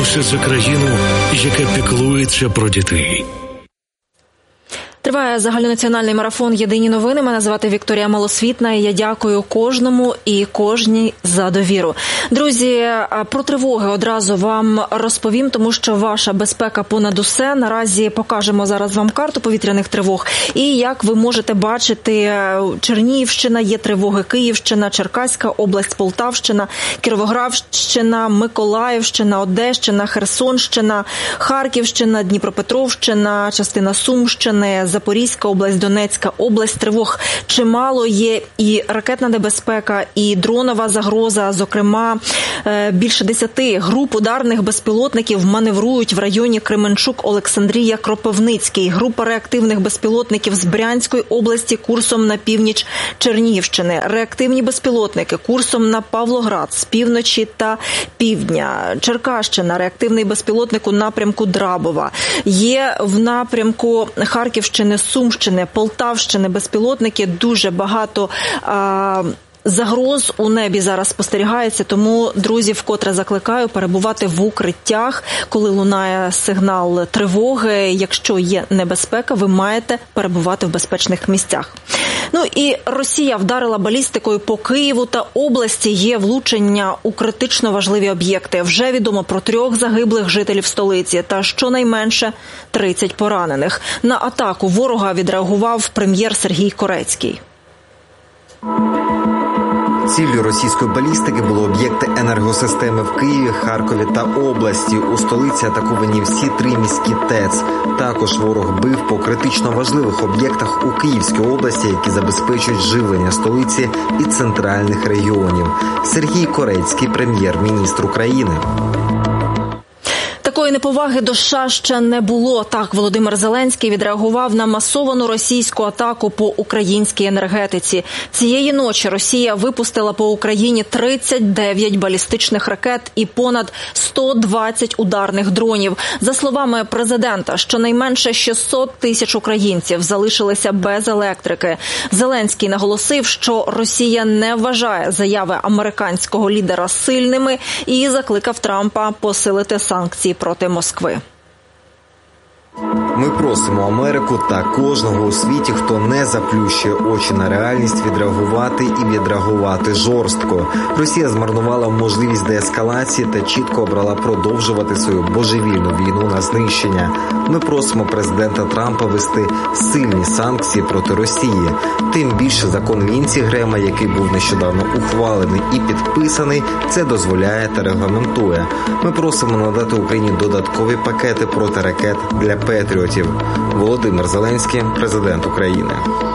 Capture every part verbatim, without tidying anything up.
боротися за країну, яка піклується про дітей. Триває загальнонаціональний марафон «Єдині новини». Мене звати Вікторія Малосвітна, і я дякую кожному і кожній за довіру. Друзі, про тривоги одразу вам розповім, тому що ваша безпека понад усе. Наразі покажемо зараз вам карту повітряних тривог. І, як ви можете бачити, Чернігівщина, є тривоги Київщина, Черкаська область, Полтавщина, Кіровоградщина, Миколаївщина, Одещина, Херсонщина, Харківщина, Дніпропетровщина, частина Сумщини, Запорізька область, Донецька область. Тривог чимало, є і ракетна небезпека, і дронова загроза. Зокрема, більше десяти груп ударних безпілотників маневрують в районі Кременчук, Олександрія, Кропивницький. Група реактивних безпілотників з Брянської області курсом на північ Чернігівщини. Реактивні безпілотники курсом на Павлоград з півночі та півдня. Черкащина, реактивний безпілотник у напрямку Драбова. Є в напрямку Харківщини, Сумщини, Полтавщини безпілотники. Дуже багато а, загроз у небі зараз спостерігається, тому, друзі, вкотре закликаю перебувати в укриттях, коли лунає сигнал тривоги. Якщо є небезпека, ви маєте перебувати в безпечних місцях. Ну і Росія вдарила балістикою по Києву та області. Є влучення у критично важливі об'єкти. Вже відомо про трьох загиблих жителів столиці та щонайменше тридцять поранених. На атаку ворога відреагував прем'єр Сергій Корецький. Ціллю російської балістики були об'єкти енергосистеми в Києві, Харкові та області. У столиці атаковані всі три міські ТЕЦ. Також ворог бив по критично важливих об'єктах у Київській області, які забезпечують живлення столиці і центральних регіонів. Сергій Корецький, прем'єр-міністр України. Такої неповаги до США ще не було. Так, Володимир Зеленський відреагував на масовану російську атаку по українській енергетиці. Цієї ночі Росія випустила по Україні тридцять дев'ять балістичних ракет і понад сто двадцять ударних дронів. За словами президента, щонайменше шістсот тисяч українців залишилися без електрики. Зеленський наголосив, що Росія не вважає заяви американського лідера сильними і закликав Трампа посилити санкції проти Москви. Ми просимо Америку та кожного у світі, хто не заплющує очі на реальність, відреагувати і відреагувати жорстко. Росія змарнувала можливість деескалації та чітко обрала продовжувати свою божевільну війну на знищення. Ми просимо президента Трампа вести сильні санкції проти Росії. Тим більше закон Лінці Грема, який був нещодавно ухвалений і підписаний, це дозволяє та регламентує. Ми просимо надати Україні додаткові пакети проти ракет для Петріотів. Володимир Зеленський, президент України.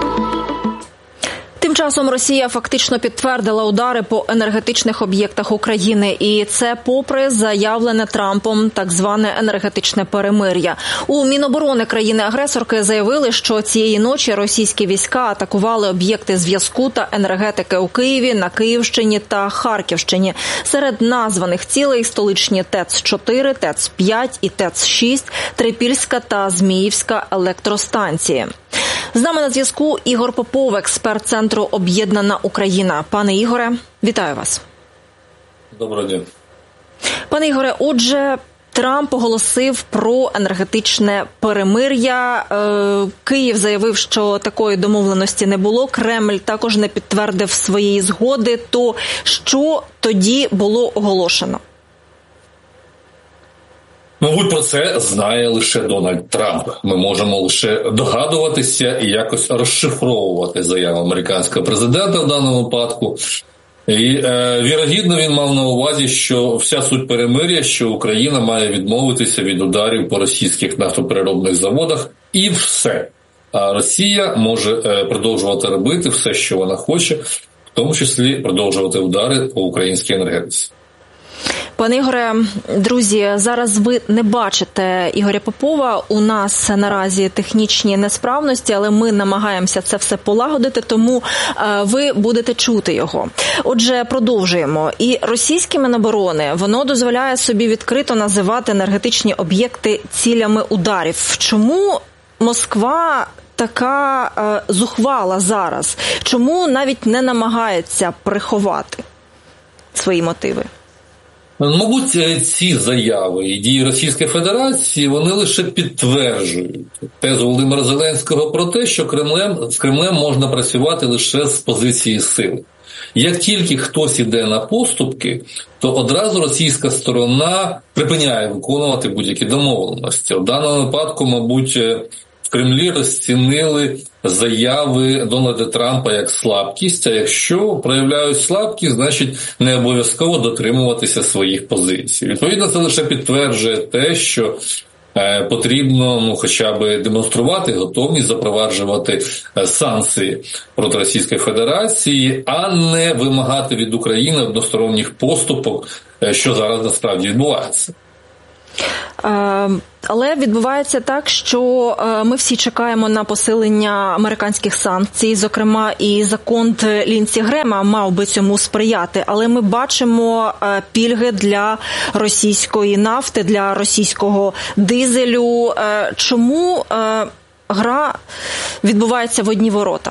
Тим часом Росія фактично підтвердила удари по енергетичних об'єктах України. І це попри заявлене Трампом так зване енергетичне перемир'я. У Міноборони країни-агресорки заявили, що цієї ночі російські війська атакували об'єкти зв'язку та енергетики у Києві, на Київщині та Харківщині. Серед названих цілей столичні ТЕЦ чотири, ТЕЦ п'ять і ТЕЦ шість, Трипільська та Зміївська електростанції. З нами на зв'язку Ігор Попов, експерт Центру «Об'єднана Україна». Пане Ігоре, вітаю вас. Доброго дня. Пане Ігоре, отже, Трамп оголосив про енергетичне перемир'я. Київ заявив, що такої домовленості не було. Кремль також не підтвердив своєї згоди. То що тоді було оголошено? Мабуть, про це знає лише Дональд Трамп. Ми можемо лише догадуватися і якось розшифровувати заяву американського президента в даному випадку. І, е, вірогідно, він мав на увазі, що вся суть перемир'я, що Україна має відмовитися від ударів по російських нафтопереробних заводах, і все. А Росія може е, продовжувати робити все, що вона хоче, в тому числі продовжувати удари по українській енергетиці. Пане Ігоре, друзі, зараз ви не бачите Ігоря Попова. У нас наразі технічні несправності, але ми намагаємося це все полагодити, тому ви будете чути його. Отже, продовжуємо. І російське Міноборони, воно дозволяє собі відкрито називати енергетичні об'єкти цілями ударів. Чому Москва така е, зухвала зараз? Чому навіть не намагається приховати свої мотиви? Мабуть, ці заяви і дії Російської Федерації, вони лише підтверджують тезу Володимира Зеленського про те, що Кремлем, з Кремлем можна працювати лише з позиції сили. Як тільки хтось іде на поступки, то одразу російська сторона припиняє виконувати будь-які домовленості. У даному випадку, мабуть, в Кремлі розцінили заяви Дональда Трампа як слабкість, а якщо проявляють слабкість, значить не обов'язково дотримуватися своїх позицій. Відповідно, це лише підтверджує те, що потрібно ну, хоча б демонструвати готовність запроваджувати санкції проти Російської Федерації, а не вимагати від України односторонніх поступок, що зараз насправді відбувається. Але відбувається так, що ми всі чекаємо на посилення американських санкцій, зокрема і закон Лінсі Грема мав би цьому сприяти, але ми бачимо пільги для російської нафти, для російського дизелю. Чому гра відбувається в одні ворота?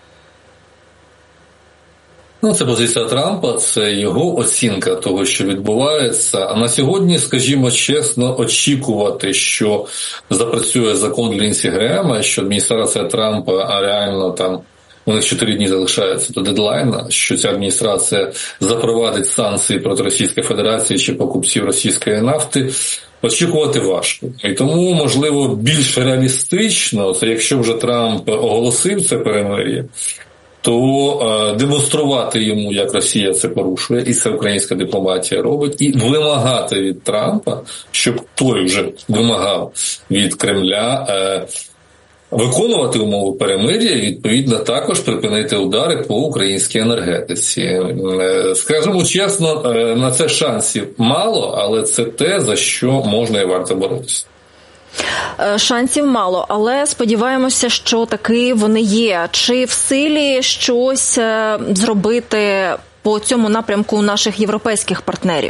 Ну, це позиція Трампа, це його оцінка того, що відбувається. А на сьогодні, скажімо чесно, очікувати, що запрацює закон Лінсі Грема, що адміністрація Трампа реально там, у них чотири дні залишається до дедлайна, що ця адміністрація запровадить санкції проти Російської Федерації чи покупців російської нафти, очікувати важко. І тому, можливо, більш реалістично, це якщо вже Трамп оголосив це перемир'я, то е, демонструвати йому, як Росія це порушує, і це українська дипломатія робить, і вимагати від Трампа, щоб той вже вимагав від Кремля е, виконувати умови перемир'я і, відповідно, також припинити удари по українській енергетиці. Е, скажімо чесно, е, на це шансів мало, але це те, за що можна і варто боротися. Шансів мало, але сподіваємося, що таки вони є. Чи в силі щось зробити по цьому напрямку наших європейських партнерів?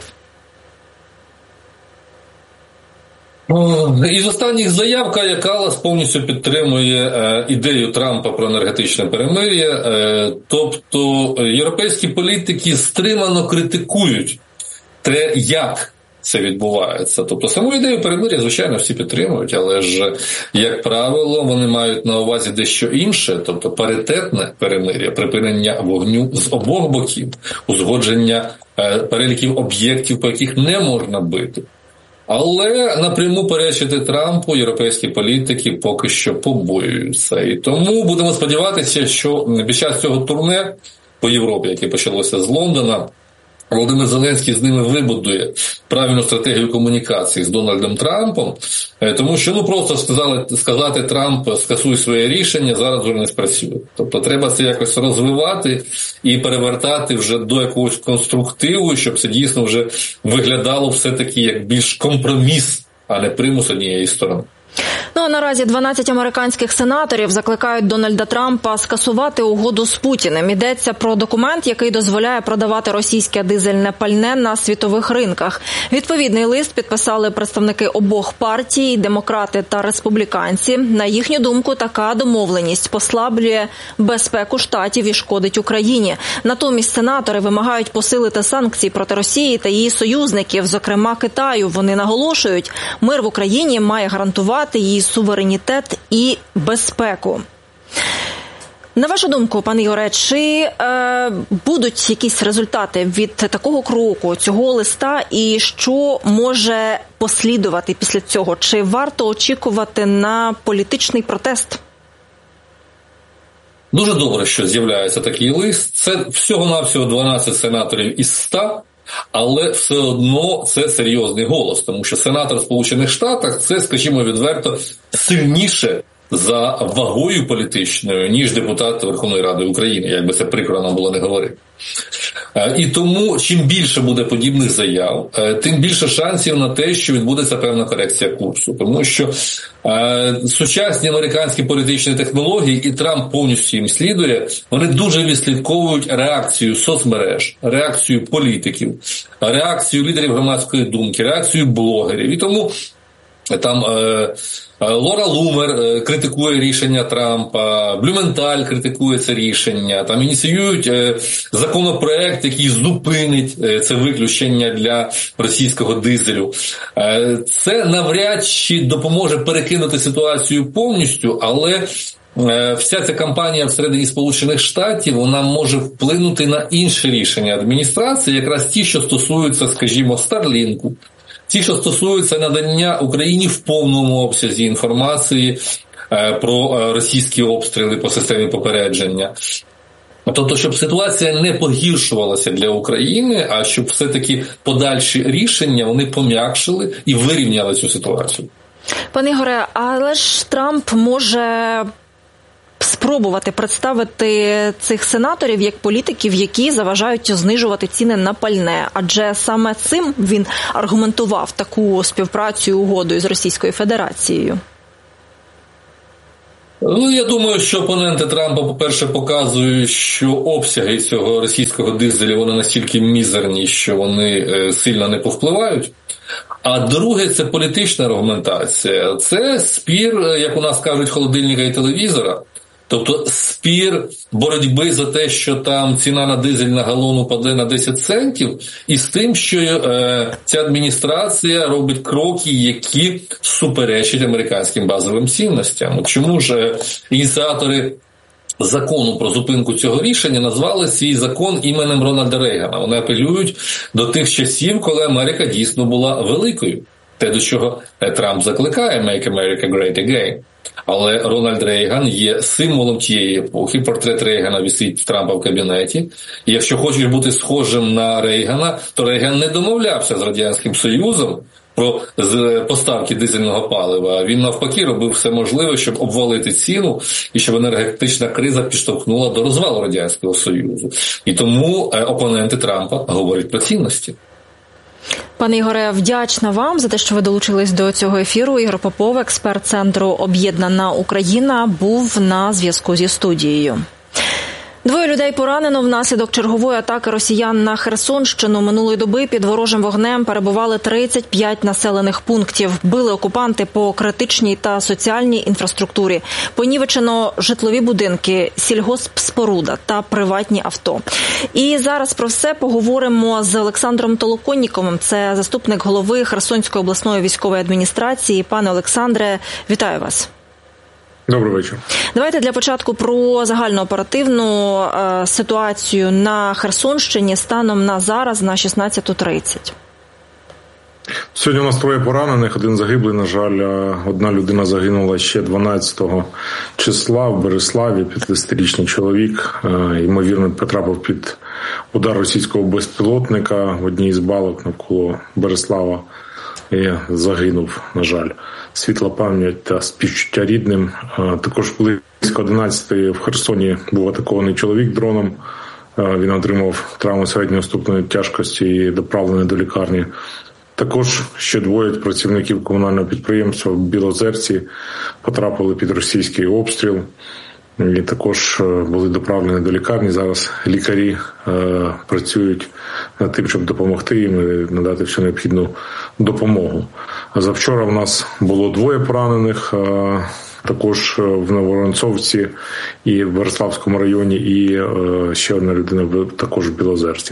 Із останніх заяв Кая Каллас повністю підтримує ідею Трампа про енергетичне перемир'я. Тобто європейські політики стримано критикують те, як це відбувається. Тобто саму ідею перемир'я, звичайно, всі підтримують, але ж, як правило, вони мають на увазі дещо інше, тобто паритетне перемир'я, припинення вогню з обох боків, узгодження е, переліків об'єктів, по яких не можна бити. Але напряму перечити Трампу європейські політики поки що побоюються. І тому будемо сподіватися, що під час цього турне по Європі, яке почалося з Лондона, Володимир Зеленський з ними вибудує правильну стратегію комунікації з Дональдом Трампом, тому що ну просто сказали, сказати Трамп, скасуй своє рішення, зараз вже не спрацює. Тобто треба це якось розвивати і перевертати вже до якогось конструктиву, щоб це дійсно вже виглядало все-таки як більш компроміс, а не примус однієї сторони. Ну, а наразі дванадцять американських сенаторів закликають Дональда Трампа скасувати угоду з Путіним. Йдеться про документ, який дозволяє продавати російське дизельне пальне на світових ринках. Відповідний лист підписали представники обох партій, демократи та республіканці. На їхню думку, така домовленість послаблює безпеку штатів і шкодить Україні. Натомість сенатори вимагають посилити санкції проти Росії та її союзників, зокрема Китаю. Вони наголошують, мир в Україні має гарантувати її суверенітет і безпеку. На вашу думку, пане Ігоре, чи е, будуть якісь результати від такого кроку, цього листа, і що може послідувати після цього? Чи варто очікувати на політичний протест? Дуже добре, що з'являється такий лист. Це всього-навсього дванадцять сенаторів із ста. Але все одно це серйозний голос, тому що сенатор в Сполучених Штатах – це, скажімо відверто, сильніше за вагою політичною, ніж депутат Верховної Ради України, як би це прикро нам було не говорити. І тому, чим більше буде подібних заяв, тим більше шансів на те, що відбудеться певна корекція курсу. Тому що е, сучасні американські політичні технології, і Трамп повністю їм слідує, вони дуже відслідковують реакцію соцмереж, реакцію політиків, реакцію лідерів громадської думки, реакцію блогерів. І тому Там е, Лора Лумер е, критикує рішення Трампа, Блюменталь критикує це рішення, там ініціюють е, законопроект, який зупинить е, це виключення для російського дизелю. Е, це навряд чи допоможе перекинути ситуацію повністю, але вся ця кампанія всередині Сполучених Штатів, вона може вплинути на інші рішення адміністрації, якраз ті, що стосуються, скажімо, Старлінку, ті, що стосуються надання Україні в повному обсязі інформації про російські обстріли по системі попередження. Тобто, щоб ситуація не погіршувалася для України, а щоб все-таки подальші рішення, вони пом'якшили і вирівняли цю ситуацію. Пане Ігоре, але ж Трамп може спробувати представити цих сенаторів як політиків, які заважають знижувати ціни на пальне. Адже саме цим він аргументував таку співпрацю і угоду із Російською Федерацією. Ну, я думаю, що опоненти Трампа, по-перше, показують, що обсяги цього російського дизелю, вони настільки мізерні, що вони сильно не повпливають. А друге, це політична аргументація. Це спір, як у нас кажуть, холодильника і телевізора. Тобто спір боротьби за те, що там ціна на дизель на галон упаде на десять центів, і з тим, що е, ця адміністрація робить кроки, які суперечать американським базовим цінностям. Чому ж ініціатори закону про зупинку цього рішення назвали свій закон іменем Рональда Рейгана? Вони апелюють до тих часів, коли Америка дійсно була великою. Те, до чого Трамп закликає «Make America Great Again». Але Рональд Рейган є символом тієї епохи. Портрет Рейгана висить в Трампа в кабінеті. І якщо хочеш бути схожим на Рейгана, то Рейган не домовлявся з Радянським Союзом про поставки дизельного палива. Він навпаки робив все можливе, щоб обвалити ціну і щоб енергетична криза підштовхнула до розвалу Радянського Союзу. І тому опоненти Трампа говорять про цінності. Пане Ігоре, вдячна вам за те, що ви долучились до цього ефіру. Ігор Попов, експерт Центру «Об'єднана Україна», був на зв'язку зі студією. Двоє людей поранено внаслідок чергової атаки росіян на Херсонщину. Минулої доби під ворожим вогнем перебували тридцять п'ять населених пунктів. Били окупанти по критичній та соціальній інфраструктурі. Понівечено житлові будинки, сільгоспспоруда та приватні авто. І зараз про все поговоримо з Олександром Толоконніковим. Це заступник голови Херсонської обласної військової адміністрації. Пане Олександре, вітаю вас. Добрий вечір. Давайте для початку про загальнооперативну е, ситуацію на Херсонщині станом на зараз, на шістнадцята тридцять. Сьогодні у нас троє поранених, один загиблий, на жаль, одна людина загинула ще дванадцятого числа в Береславі, п'ятдесятирічний чоловік, ймовірно, потрапив під удар російського безпілотника в одній із балок навколо Береслава і загинув, на жаль. Світла пам'ять та співчуття рідним. Також близько одинадцятої в Херсоні був атакований чоловік дроном. Він отримав травму середньої ступеневої тяжкості і доправлений до лікарні. Також ще двоє працівників комунального підприємства в Білозерці потрапили під російський обстріл. І також були доправлені до лікарні. Зараз лікарі е, працюють над тим, щоб допомогти їм і надати всю необхідну допомогу. Завчора в нас було двоє поранених, е, також в Нововоронцовці і в Береславському районі, і е, ще одна людина також в Білозерці.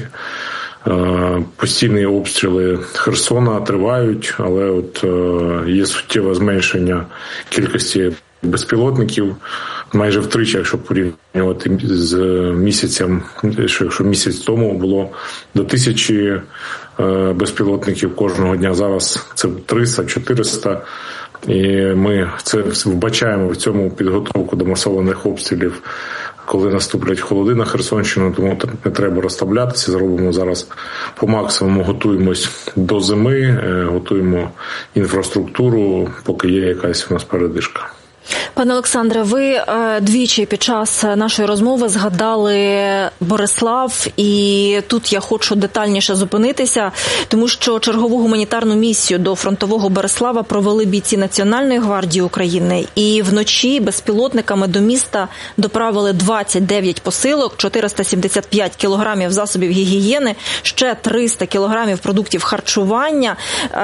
Е, постійні обстріли Херсона тривають, але от е, є суттєве зменшення кількості безпілотників. Майже втричі, якщо порівнювати з місяцем, що якщо місяць тому було до тисячі безпілотників кожного дня, зараз це триста-чотириста. І ми це вбачаємо в цьому підготовку до масованих обстрілів, коли наступлять холоди на Херсонщину, тому не треба розслаблятися. Зробимо зараз по максимуму, готуємось до зими, готуємо інфраструктуру, поки є якась у нас передишка. Пане Олександре, ви двічі під час нашої розмови згадали Борислав, і тут я хочу детальніше зупинитися, тому що чергову гуманітарну місію до фронтового Борислава провели бійці Національної гвардії України, і вночі безпілотниками до міста доправили двадцять дев'ять посилок, чотириста сімдесят п'ять кілограмів засобів гігієни, ще триста кілограмів продуктів харчування.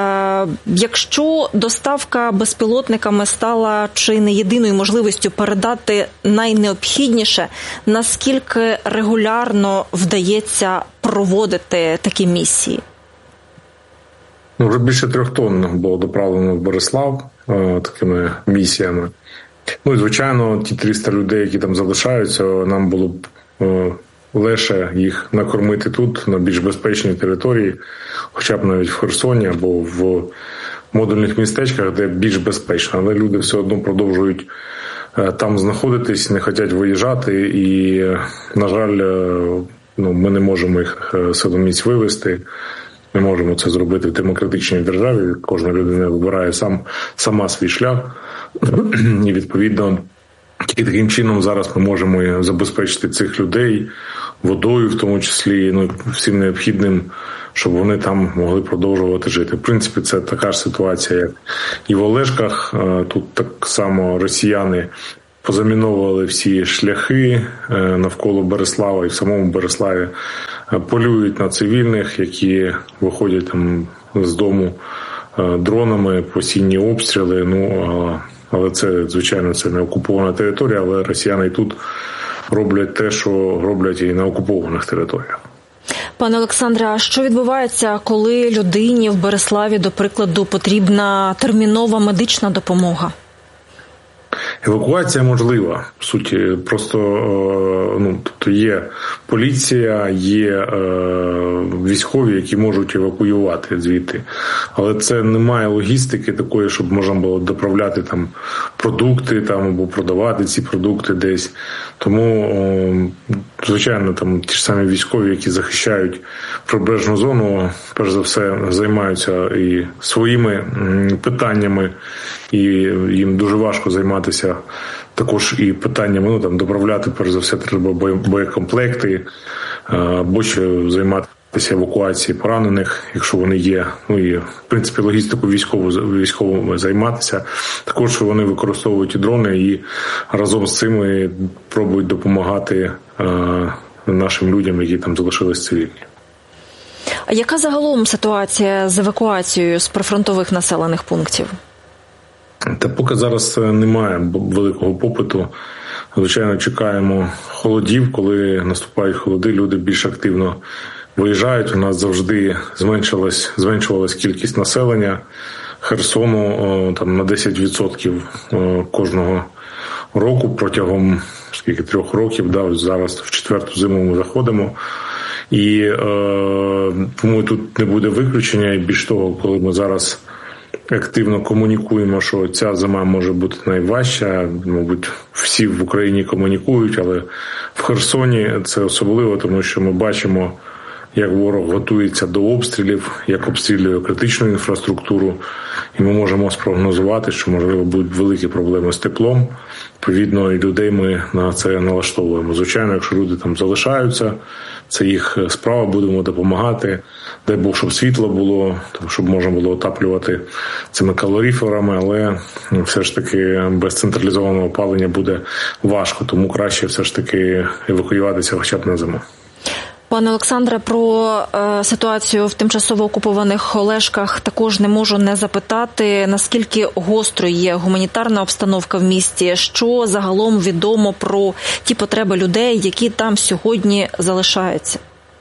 Якщо доставка безпілотниками стала чи не єдиною можливістю передати найнеобхідніше, наскільки регулярно вдається проводити такі місії? Ну, вже більше трьох тонн було доправлено в Борислав е, такими місіями. Ну і, звичайно, ті триста людей, які там залишаються, нам було б е, легше їх накормити тут, на більш безпечній території, хоча б навіть в Херсоні або в модульних містечках, де більш безпечно. Але люди все одно продовжують там знаходитись, не хочуть виїжджати, і, на жаль, ну, ми не можемо їх силоміць вивезти. Ми можемо це зробити в демократичній державі. Кожна людина вибирає сам, сама свій шлях. І, відповідно, тільки таким чином зараз ми можемо забезпечити цих людей водою, в тому числі, ну, всім необхідним, щоб вони там могли продовжувати жити. В принципі, це така ж ситуація, як і в Олешках. Тут так само росіяни позаміновували всі шляхи навколо Борислава, і в самому Бориславі полюють на цивільних, які виходять там з дому дронами, постійні обстріли. Ну, але це, звичайно, це не окупована територія, але росіяни і тут роблять те, що роблять і на окупованих територіях. Пане Олександре, а що відбувається, коли людині в Бориславі, до прикладу, потрібна термінова медична допомога? Евакуація можлива, в суті, просто ну, тобто є поліція, є е, військові, які можуть евакуювати звідти, але це немає логістики такої, щоб можна було доправляти там продукти там або продавати ці продукти десь. Тому, о, звичайно, там ті ж самі військові, які захищають прибережну зону, перш за все займаються і своїми питаннями, і їм дуже важко займатися також і питаннями, ну, там, доправляти, перш за все, треба боєкомплекти, або ще займатися евакуацією поранених, якщо вони є. Ну і, в принципі, логістику військову, військову займатися. Також вони використовують і дрони, і разом з цим пробують допомагати нашим людям, які там залишились цивільні. А яка загалом ситуація з евакуацією з прифронтових населених пунктів? Та поки зараз немає великого попиту. Звичайно, чекаємо холодів. Коли наступають холоди, люди більш активно виїжджають. У нас завжди зменшилась, зменшувалась кількість населення Херсону там, на десять відсотків кожного року протягом скільки, трьох років. Да, зараз в четверту зиму ми заходимо. І е, тому тут не буде виключення. І більш того, коли ми зараз активно комунікуємо, що ця зима може бути найважча. Мабуть, всі в Україні комунікують, але в Херсоні це особливо, тому що ми бачимо, як ворог готується до обстрілів, як обстрілює критичну інфраструктуру. І ми можемо спрогнозувати, що, можливо, будуть великі проблеми з теплом. Відповідно, і людей ми на це налаштовуємо. Звичайно, якщо люди там залишаються, це їх справа, будемо допомагати. Дай Бог, щоб світло було, щоб можна було отаплювати цими калоріферами, але все ж таки без централізованого опалення буде важко, тому краще все ж таки евакуюватися хоча б на зиму. Пане Олександре, про е, ситуацію в тимчасово окупованих Олешках також не можу не запитати, наскільки гострою є гуманітарна обстановка в місті, що загалом відомо про ті потреби людей, які там сьогодні залишаються?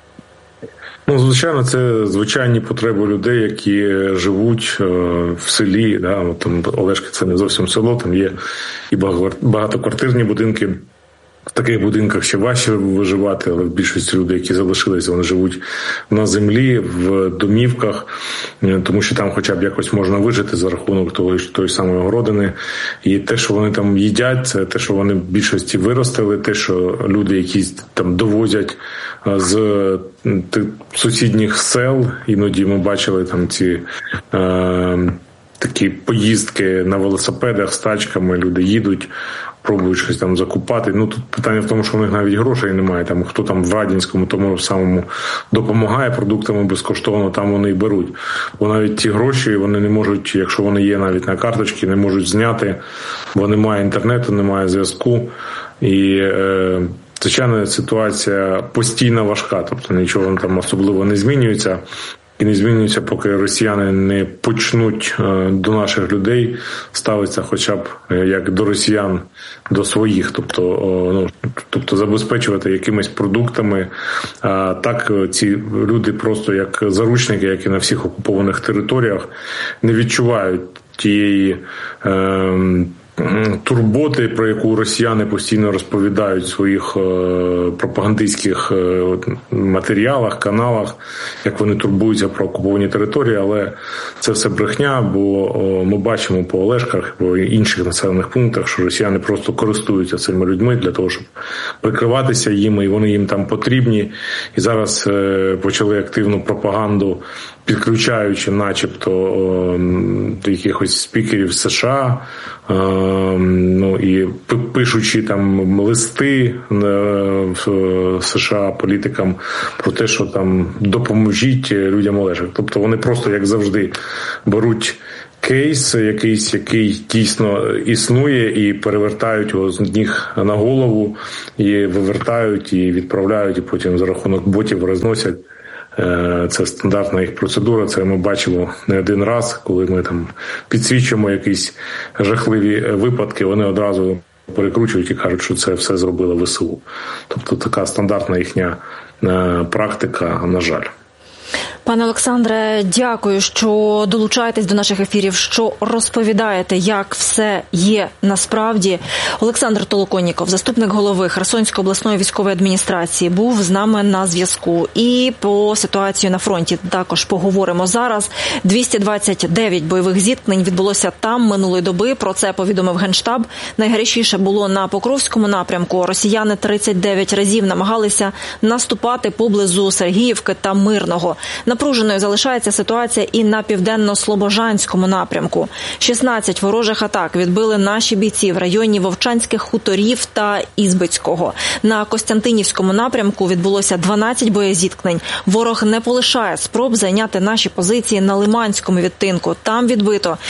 Ну, звичайно, це звичайні потреби людей, які живуть е, в селі. Да? Там Олешки – це не зовсім село, там є і багатоквартирні будинки. В таких будинках ще важче виживати, але більшість людей, які залишилися, вони живуть на землі, в домівках, тому що там хоча б якось можна вижити за рахунок того, тої самої городини. І те, що вони там їдять, це те, що вони в більшості виростили, те, що люди якісь там довозять з сусідніх сел. Іноді ми бачили там ці е, такі поїздки на велосипедах з тачками, люди їдуть, пробують щось там закупати. Ну, тут питання в тому, що в них навіть грошей немає. Там, хто там в Радянському тому самому допомагає продуктами безкоштовно, там вони і беруть. Бо навіть ті гроші вони не можуть, якщо вони є навіть на карточці, не можуть зняти, бо немає інтернету, немає зв'язку. І, е, звичайно, ситуація постійно важка, тобто нічого там особливо не змінюється. І не змінюється, поки росіяни не почнуть до наших людей ставитися хоча б як до росіян, до своїх, тобто, ну, тобто забезпечувати якимись продуктами. А так ці люди просто як заручники, як і на всіх окупованих територіях, не відчувають тієї е, турботи, про яку росіяни постійно розповідають в своїх е, пропагандистських е, матеріалах, каналах, як вони турбуються про окуповані території, але це все брехня, бо о, ми бачимо по Олешках, по інших населених пунктах, що росіяни просто користуються цими людьми для того, щоб прикриватися їм, і вони їм там потрібні. І зараз е, почали активну пропаганду, підключаючи начебто о, до якихось спікерів США, о, ну і пишучи там листи в США політикам про те, що там допоможіть людям Олешок. Тобто вони просто, як завжди, беруть кейс якийсь, який дійсно існує, і перевертають його з ніг на голову, і вивертають, і відправляють, і потім за рахунок ботів розносять. Це стандартна їх процедура, це ми бачимо не один раз, коли ми там підсвічуємо якісь жахливі випадки, вони одразу перекручують і кажуть, що це все зробила ВСУ. Тобто така стандартна їхня практика, на жаль. Пане Олександре, дякую, що долучаєтесь до наших ефірів, що розповідаєте, як все є насправді. Олександр Толоконніков, заступник голови Херсонської обласної військової адміністрації, був з нами на зв'язку. І по ситуації на фронті також поговоримо зараз. двісті двадцять дев'ять бойових зіткнень відбулося там минулої доби. Про це повідомив Генштаб. Найгарячіше було на Покровському напрямку. Росіяни тридцять дев'ять разів намагалися наступати поблизу Сергіївки та Мирного. Напруженою залишається ситуація і на південно-слобожанському напрямку. шістнадцять ворожих атак відбили наші бійці в районі Вовчанських хуторів та Ізбицького. На Костянтинівському напрямку відбулося дванадцять боєзіткнень. Ворог не полишає спроб зайняти наші позиції на Лиманському відтинку. Там відбито